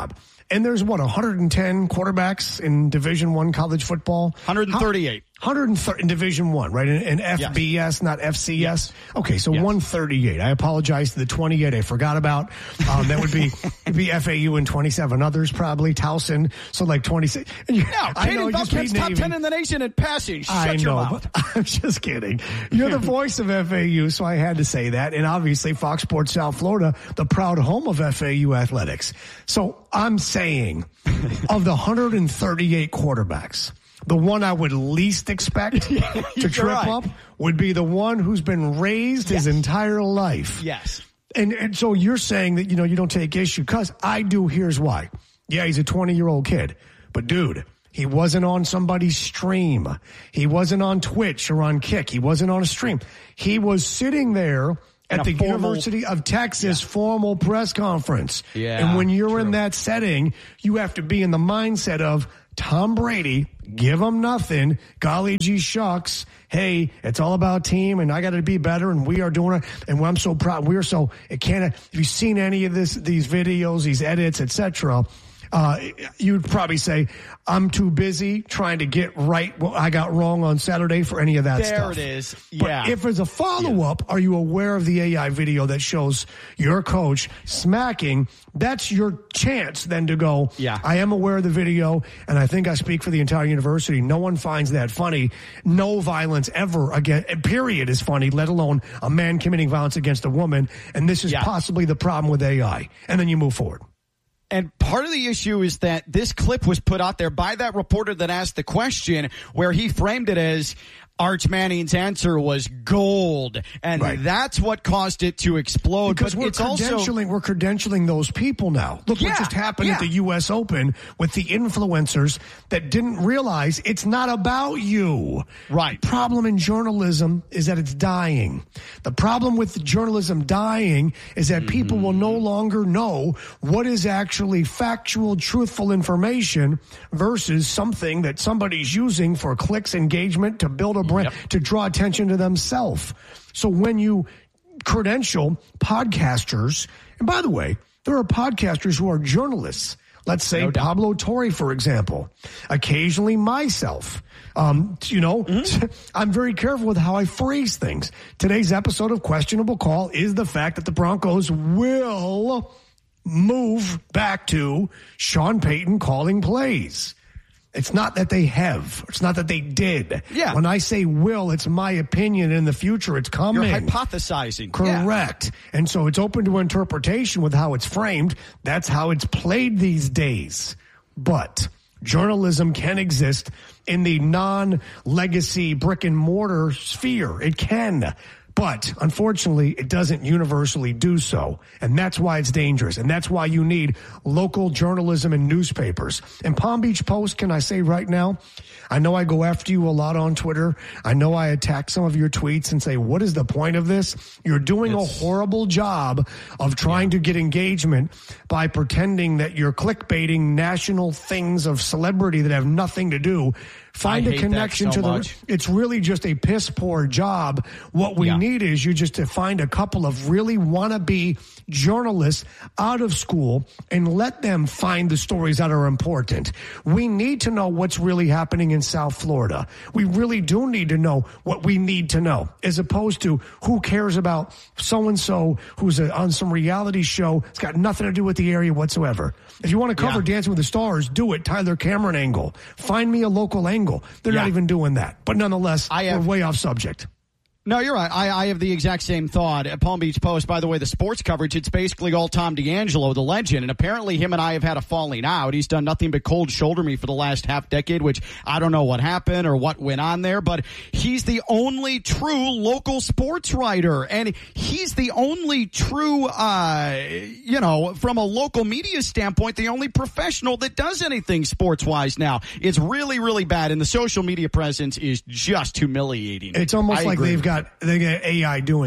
And there's, what, one hundred ten quarterbacks in Division One college football? one hundred thirty-eight. one hundred thirty in Division One, right? In, in F B S, yes. Not F C S. Yes. Okay, so yes. one hundred thirty-eight. I apologize to the twenty-eight I forgot about. Um, that would be would be F A U and twenty-seven others probably. Towson, so like twenty-six. No, Katie Buckhead's top ten in the nation in passing. Shut I your know, mouth. But I'm just kidding. You're the voice of F A U, so I had to say that. And obviously, Fox Sports South Florida, the proud home of F A U athletics. So I'm saying, of the one hundred thirty-eight quarterbacks, the one I would least expect to trip right. up would be the one who's been raised yes. his entire life. Yes. And and so you're saying that, you know, you don't take issue, because I do. Here's why. Yeah, he's a twenty-year-old kid. But, dude, he wasn't on somebody's stream. He wasn't on Twitch or on Kick. He wasn't on a stream. He was sitting there at the formal, University of Texas yeah. formal press conference. Yeah, and when you're true. in that setting, you have to be in the mindset of Tom Brady, give him nothing. Golly gee shucks. Hey, it's all about team, and I got to be better, and we are doing it. And I'm so proud. We're so it can't. Have you seen any of this? These videos, these edits, et cetera? Uh, you'd probably say, I'm too busy trying to get right what I got wrong on Saturday for any of that there stuff. There it is. Yeah. But if there's a follow-up, yeah. are you aware of the A I video that shows your coach smacking? That's your chance then to go, yeah. I am aware of the video, and I think I speak for the entire university. No one finds that funny. No violence ever, again, period, is funny, let alone a man committing violence against a woman. And this is yeah. possibly the problem with A I. And then you move forward. And part of the issue is that this clip was put out there by that reporter that asked the question, where he framed it as Arch Manning's answer was gold. And right. that's what caused it to explode. Because but we're it's credentialing, also, we're credentialing those people now. Look yeah, what just happened yeah. at the U S Open with the influencers that didn't realize it's not about you. Right. The problem in journalism is that it's dying. The problem with journalism dying is that mm-hmm. people will no longer know what is actually factual, truthful information versus something that somebody's using for clicks, engagement, to build a brand, yep. to draw attention to themselves. So when you credential podcasters, and by the way, there are podcasters who are journalists. Let's say no Pablo Torre, for example. Occasionally myself. Um, you know, mm-hmm. I'm very careful with how I phrase things. Today's episode of Questionable Call is the fact that the Broncos will move back to Sean Payton calling plays. It's not that they have. It's not that they did. Yeah. When I say will, it's my opinion. In the future, it's coming. You're hypothesizing. Correct. Yeah. And so it's open to interpretation with how it's framed. That's how it's played these days. But journalism can exist in the non-legacy brick and mortar sphere. It can. But unfortunately, it doesn't universally do so. And that's why it's dangerous. And that's why you need local journalism and newspapers. And Palm Beach Post, can I say right now, I know I go after you a lot on Twitter. I know I attack some of your tweets and say, what is the point of this? You're doing it's, a horrible job of trying yeah. to get engagement by pretending that you're clickbaiting national things of celebrity that have nothing to do. Find I a connection so to the. Much. It's really just a piss poor job. What we yeah. need is you just to find a couple of really wannabe journalists out of school and let them find the stories that are important. We need to know what's really happening in South Florida. We really do need to know what we need to know, as opposed to who cares about so and so who's a, on some reality show. It's got nothing to do with the area whatsoever. If you want to cover yeah. Dancing with the Stars, do it. Tyler Cameron angle. Find me a local angle. They're yeah. not even doing that. But nonetheless, I have, we're way off subject. No, you're right. I, I have the exact same thought. At Palm Beach Post, by the way, the sports coverage, it's basically all Tom D'Angelo, the legend. And apparently him and I have had a falling out. He's done nothing but cold shoulder me for the last half decade, which I don't know what happened or what went on there. But he's the only true local sports writer. And he's the only true, uh, you know, from a local media standpoint, the only professional that does anything sports-wise now. It's really, really bad. And the social media presence is just humiliating. It's almost I like agree. they've got They got A I doing it.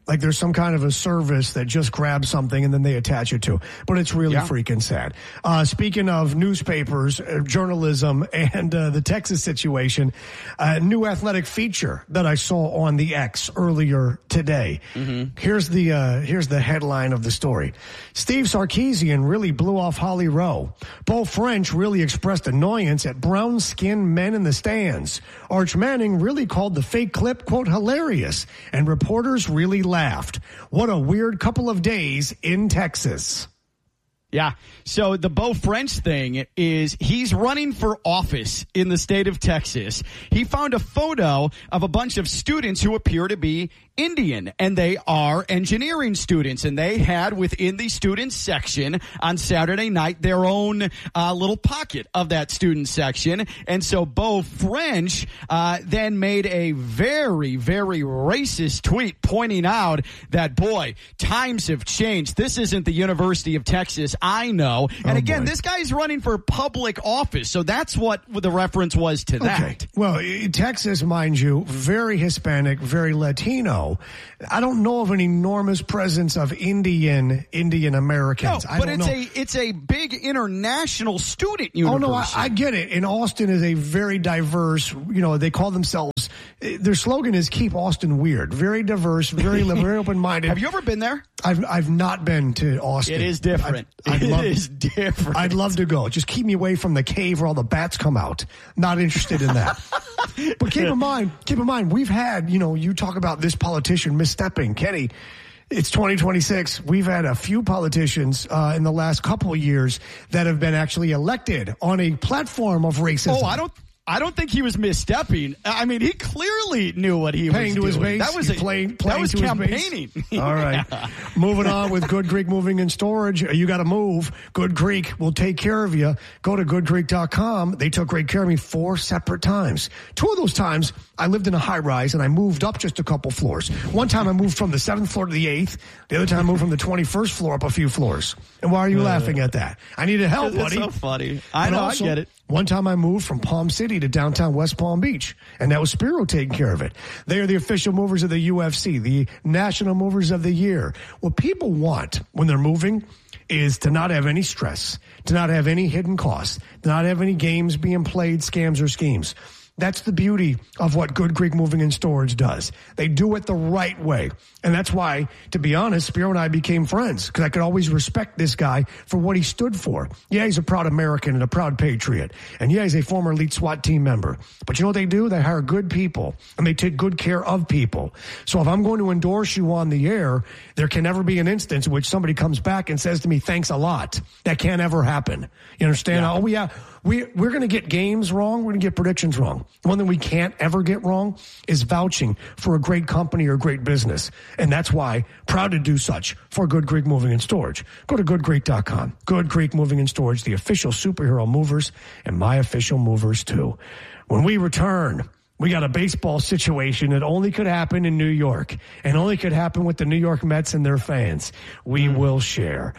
Like there's some kind of a service that just grabs something and then they attach it to. But it's really yeah. freaking sad. Uh, speaking of newspapers, uh, journalism, and uh, the Texas situation, a new athletic feature that I saw on the X earlier today. Mm-hmm. Here's the uh, here's the headline of the story. Steve Sarkisian really blew off Holly Rowe. Bo French really expressed annoyance at brown-skinned men in the stands. Arch Manning really called the fake clip, quote, hilarious. And reporters really laughed. What a weird couple of days in Texas. Yeah. So the Bo French thing is he's running for office in the state of Texas. He found a photo of a bunch of students who appear to be Indian, and they are engineering students, and they had within the student section on Saturday night their own uh, little pocket of that student section. And so Bo French uh, then made a very, very racist tweet pointing out that, boy, times have changed. This isn't the University of Texas I know. And oh, again, boy. this guy's running for public office, so that's what the reference was to that. Okay. Well, Texas, mind you, very Hispanic, very Latino. I don't know of an enormous presence of Indian Indian Americans. No, I but don't it's know. a it's a big international student university. Oh no, I, I get it. And Austin is a very diverse. You know, they call themselves. Their slogan is "Keep Austin Weird." Very diverse, very very open minded. Have you ever been there? I've I've not been to Austin. It is different. I, I'd it love, is different. I'd love to go. Just keep me away from the cave where all the bats come out. Not interested in that. But keep in mind, keep in mind, we've had, you know, you talk about this politician misstepping. Kenny, it's twenty twenty-six. We've had a few politicians uh, in the last couple of years that have been actually elected on a platform of racism. Oh, I don't. I don't think he was misstepping. I mean, he clearly knew what he paying was to doing. his base. That was a, playing, that was to campaigning. His base. All right. Yeah. Moving on with Good Creek Moving and Storage. You got to move. Good Creek will take care of you. Go to good creek dot com. They took great care of me four separate times. Two of those times, I lived in a high rise and I moved up just a couple floors. One time I moved from the seventh floor to the eighth. The other time I moved from the twenty-first floor up a few floors. And why are you uh, laughing at that? I needed help, buddy. That's so funny. I and know, also, I get it. One time I moved from Palm City to downtown West Palm Beach, and that was Spiro taking care of it. They are the official movers of the U F C, the National Movers of the Year. What people want when they're moving is to not have any stress, to not have any hidden costs, to not have any games being played, scams or schemes. That's the beauty of what Good Creek Moving and Storage does. They do it the right way. And that's why, to be honest, Spiro and I became friends, because I could always respect this guy for what he stood for. Yeah, he's a proud American and a proud patriot. And yeah, he's a former elite SWAT team member. But you know what they do? They hire good people, and they take good care of people. So if I'm going to endorse you on the air, there can never be an instance in which somebody comes back and says to me, thanks a lot. That can't ever happen. You understand? Yeah. Oh, yeah. We, we're going to get games wrong. We're going to get predictions wrong. One thing we can't ever get wrong is vouching for a great company or a great business. And that's why proud to do such for Good Creek Moving and Storage. Go to good creek dot com. Good Creek Moving and Storage, the official superhero movers and my official movers too. When we return, we got a baseball situation that only could happen in New York and only could happen with the New York Mets and their fans. We mm. will share.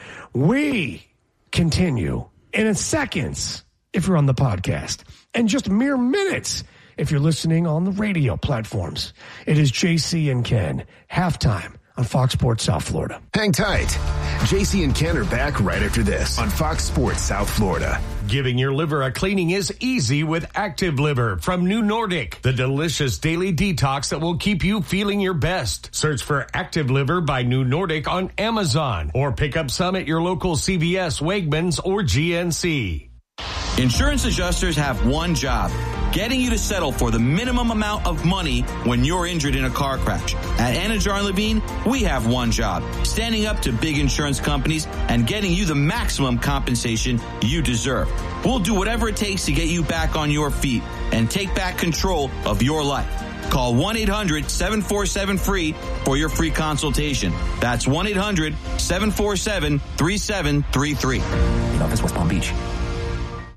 We continue in seconds if you're on the podcast, and just mere minutes if you're listening on the radio platforms. It is J C and Ken, halftime on Fox Sports South Florida. Hang tight. J C and Ken are back right after this on Fox Sports South Florida. Giving your liver a cleaning is easy with Active Liver from New Nordic, the delicious daily detox that will keep you feeling your best. Search for Active Liver by New Nordic on Amazon or pick up some at your local C V S, Wegmans, or G N C. Insurance adjusters have one job, getting you to settle for the minimum amount of money when you're injured in a car crash. At Anajar and Levine, we have one job, standing up to big insurance companies and getting you the maximum compensation you deserve. We'll do whatever it takes to get you back on your feet and take back control of your life. Call one eight hundred seven four seven free for your free consultation. That's one eight hundred seven four seven three seven three three. In office, West Palm Beach.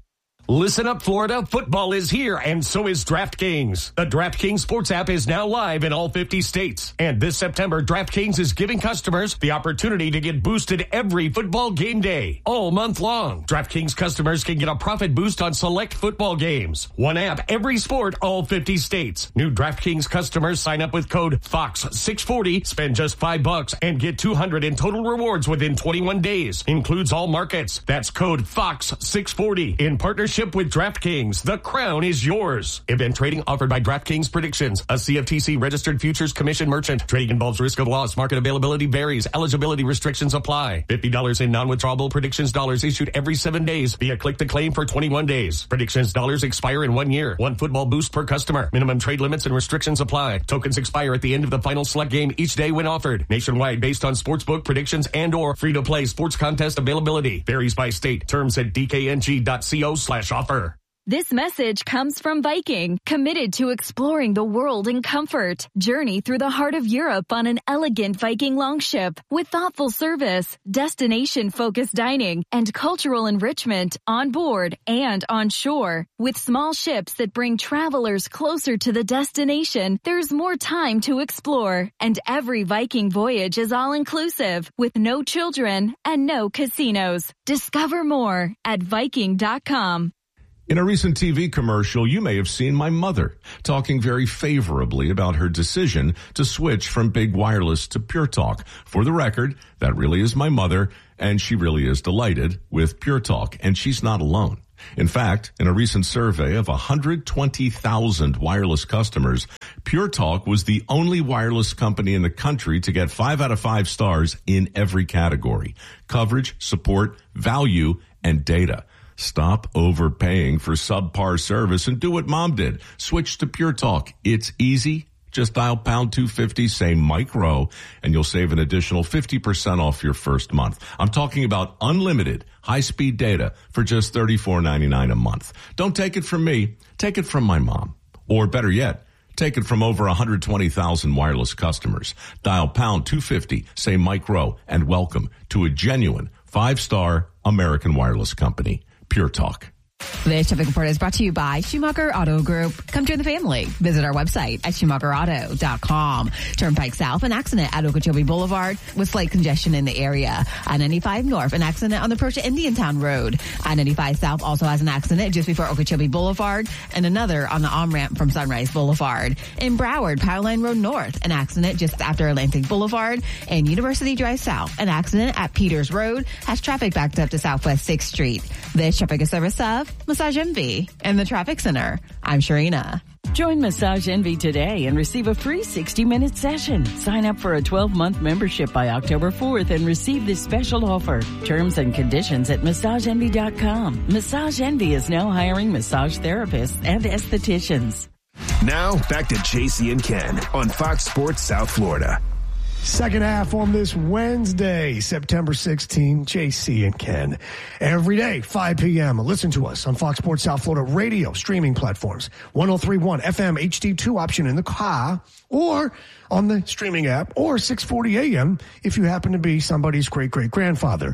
Listen up, Florida. Football is here, and so is DraftKings. The DraftKings Sports app is now live in all fifty states. And this September, DraftKings is giving customers the opportunity to get boosted every football game day, all month long. DraftKings customers can get a profit boost on select football games. One app, every sport, all fifty states. New DraftKings customers sign up with code Fox six forty, spend just five bucks, and get two hundred in total rewards within twenty-one days. Includes all markets. That's code Fox six forty. In partnership with DraftKings, the crown is yours. Event trading offered by DraftKings Predictions, a C F T C registered futures commission merchant. Trading involves risk of loss. Market availability varies. Eligibility restrictions apply. fifty dollars in non-withdrawable Predictions dollars issued every seven days via click to claim for twenty-one days. Predictions dollars expire in one year. One football boost per customer. Minimum trade limits and restrictions apply. Tokens expire at the end of the final select game each day when offered. Nationwide based on sportsbook predictions and or free-to-play sports contest availability. Varies by state. Terms at dkng.co slash offer. This message comes from Viking, committed to exploring the world in comfort. Journey through the heart of Europe on an elegant Viking longship with thoughtful service, destination-focused dining, and cultural enrichment on board and on shore. With small ships that bring travelers closer to the destination, there's more time to explore. And every Viking voyage is all-inclusive, with no children and no casinos. Discover more at Viking dot com. In a recent T V commercial, you may have seen my mother talking very favorably about her decision to switch from big wireless to Pure Talk. For the record, that really is my mother, and she really is delighted with Pure Talk, and she's not alone. In fact, in a recent survey of one hundred twenty thousand wireless customers, Pure Talk was the only wireless company in the country to get five out of five stars in every category: coverage, support, value, and data. Stop overpaying for subpar service and do what Mom did. Switch to Pure Talk. It's easy. Just dial pound two fifty, say Mike Rowe, and you'll save an additional fifty percent off your first month. I'm talking about unlimited high-speed data for just thirty-four ninety-nine a month. Don't take it from me. Take it from my mom. Or better yet, take it from over one hundred twenty thousand wireless customers. Dial pound two fifty, say Mike Rowe, and welcome to a genuine five-star American wireless company. Pure Talk. This traffic report is brought to you by Schumacher Auto Group. Come join the family. Visit our website at schumacher auto dot com. Turnpike South, an accident at Okeechobee Boulevard with slight congestion in the area. I ninety-five North, an accident on the approach to Indiantown Road. I ninety-five South also has an accident just before Okeechobee Boulevard and another on the on-ramp from Sunrise Boulevard. In Broward, Power Line Road North, an accident just after Atlantic Boulevard. And University Drive South, an accident at Peters Road has traffic backed up to Southwest sixth Street. This traffic is service of Massage Envy and the Traffic Center. I'm Sharina. Join Massage Envy today and receive a free sixty minute session. Sign up for a twelve month membership by October fourth and receive this special offer. Terms and conditions at massage envy dot com. Massage Envy is now hiring massage therapists and estheticians. Now, back to J C and Ken on Fox Sports South Florida. Second half on this Wednesday, September sixteenth, J C and Ken. Every day, five p.m. Listen to us on Fox Sports South Florida radio streaming platforms. ten thirty-one F M H D two option in the car or on the streaming app or six forty a.m. if you happen to be somebody's great-great-grandfather.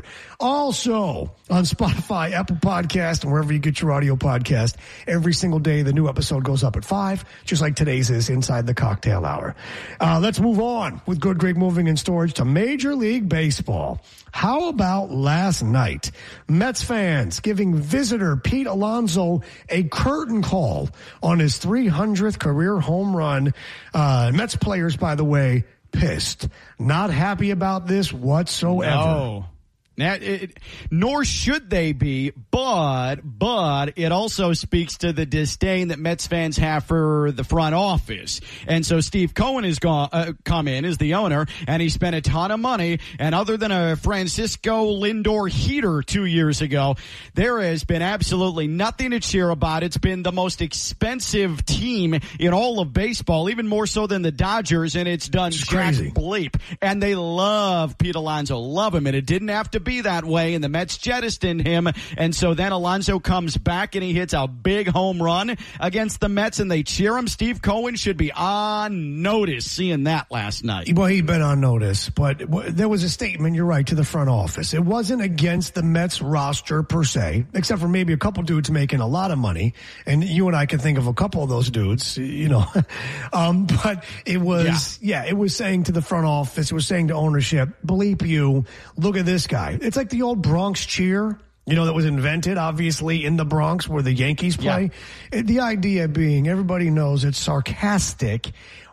Also on Spotify, Apple Podcast, and wherever you get your audio podcast. Every single day, the new episode goes up at five, just like today's is Inside the Cocktail Hour. Uh, let's move on with Good Greg Moving and Storage to Major League Baseball. How about last night? Mets fans giving visitor Pete Alonso a curtain call on his three hundredth career home run. Uh, Mets players, by the way, pissed. Not happy about this whatsoever. No. Now, it, nor should they be, but but it also speaks to the disdain that Mets fans have for the front office. And so Steve Cohen has gone, uh, come in as the owner, and he spent a ton of money. And other than a Francisco Lindor heater two years ago, there has been absolutely nothing to cheer about. It's been the most expensive team in all of baseball, even more so than the Dodgers, and it's done jack bleep. And they love Pete Alonso, love him, and it didn't have to be that way, and the Mets jettisoned him. And so then Alonso comes back, and he hits a big home run against the Mets, and they cheer him. Steve Cohen should be on notice seeing that last night. Well, he'd been on notice, but there was a statement, you're right, to the front office. It wasn't against the Mets roster per se, except for maybe a couple dudes making a lot of money. And you and I can think of a couple of those dudes, you know. um, but it was, yeah. yeah, it was saying to the front office, it was saying to ownership, bleep you, look at this guy. It's like the old Bronx cheer, you know, that was invented, obviously, in the Bronx where the Yankees play. Yeah. The idea being everybody knows it's sarcastic.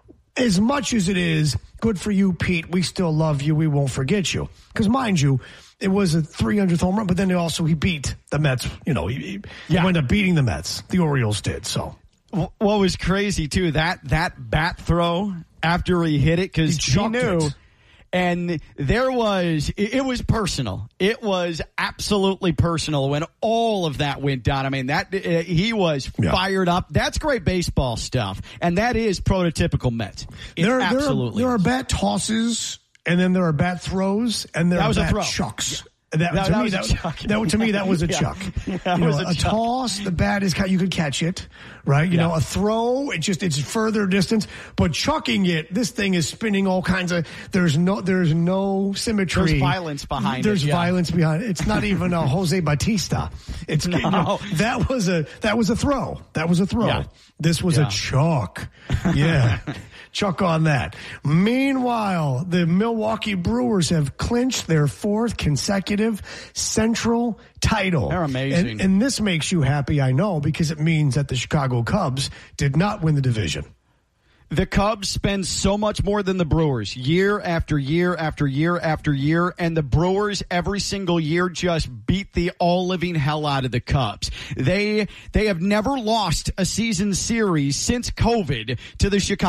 As much as it is, good for you, Pete, we still love you, we won't forget you. Because mind you, it was a three hundredth home run, but then also he beat the Mets. You know, he, he yeah. ended up beating the Mets. The Orioles did, so. What was crazy, too, that that bat throw after he hit it, because he, he knew. It. And there was, it was personal. It was absolutely personal when all of that went down. I mean, that uh, he was yeah. fired up. That's great baseball stuff. And that is prototypical Mets. It there, absolutely. There are, there are bat tosses, and then there are bat throws, and there that are was bat a throw. chucks. Yeah. That, that, to, that me, was that, a chuck. that, to me, that was a yeah. chuck. Yeah, you know, was a, a chuck. toss, the bat is, you could catch it, right? You yeah. know, a throw, it just, it's further distance. But chucking it, this thing is spinning all kinds of, there's no, there's no symmetry. There's violence behind there's it. There's yeah. violence behind it. It's not even a Jose Batista. It's, no. you know, that was a, that was a throw. That was a throw. Yeah. This was yeah. a chuck. Yeah. Chuck on that. Meanwhile, the Milwaukee Brewers have clinched their fourth consecutive Central title. They're amazing. And, and this makes you happy, I know, because it means that the Chicago Cubs did not win the division. The Cubs spend so much more than the Brewers year after year after year after year, and the Brewers every single year just beat the all-living hell out of the Cubs. They they have never lost a season series since COVID to the Chicago